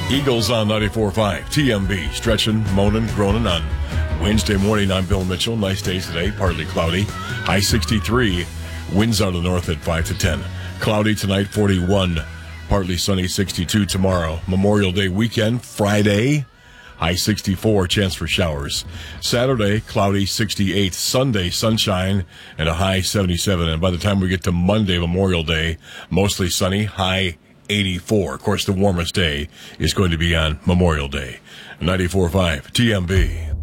Eagles on 94.5. TMB. Stretching, moaning, groaning on Wednesday morning. I'm Bill Mitchell. Nice day today. Partly cloudy. High 63. Winds out of the north at 5 to 10. Cloudy tonight, 41. Partly sunny, 62 tomorrow. Memorial Day weekend, Friday. High 64, chance for showers. Saturday, cloudy, 68. Sunday, sunshine, and a high 77. And by the time we get to Monday, Memorial Day, mostly sunny, high 84. Of course, the warmest day is going to be on Memorial Day. 94.5 TMB.